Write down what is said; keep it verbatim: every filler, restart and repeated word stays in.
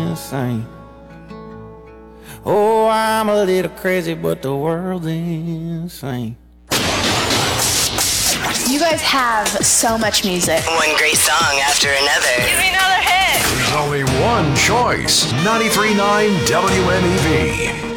insane. Oh, I'm a little crazy, but the world's insane. You guys have so much music. One great song after another. Give me another hit. There's only one choice. ninety-three point nine W M E V.